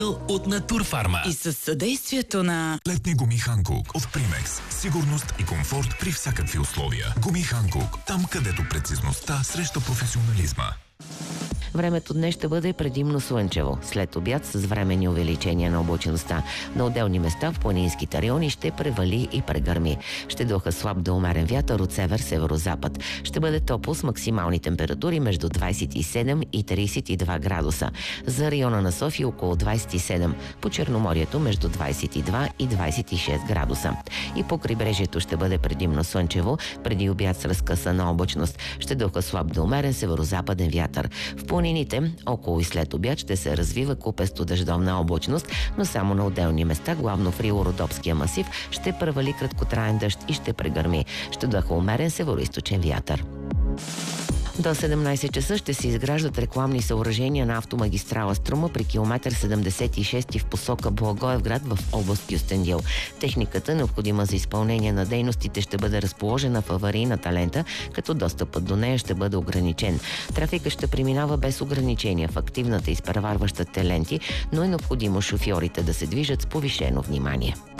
от Натурфарма. И със съдействието на летни гуми Ханкук от Примекс. Сигурност и комфорт при всякакви условия. Гуми Ханкук. Там, където прецизността среща професионализма. Времето днес ще бъде предимно слънчево. След обяд с временни увеличения на облачността. На отделни места в планинските райони ще превали и прегърми. Ще духа слаб до умерен вятър от север-северозапад. Ще бъде топло с максимални температури между 27 и 32 градуса. За района на София около 27. По Черноморието между 22 и 26 градуса. И по крайбрежието ще бъде предимно слънчево. Преди обяд с разкъсана облачност. Ще духа слаб до умерен северозападен вятър. В планините, около и след обяд, ще се развива купесто дъждовна облачност, но само на отделни места, главно в Рило-Родопския масив, ще превали краткотраен дъжд и ще прегърми. Ще духа умерен североизточен вятър. До 17 часа ще се изграждат рекламни съоръжения на автомагистрала Струма при километър 76 в посока Благоевград в област Кюстендил. Техниката, необходима за изпълнение на дейностите, ще бъде разположена в аварийната лента, като достъпът до нея ще бъде ограничен. Трафика ще преминава без ограничения в активната изпреварващите ленти, но е необходимо шофьорите да се движат с повишено внимание.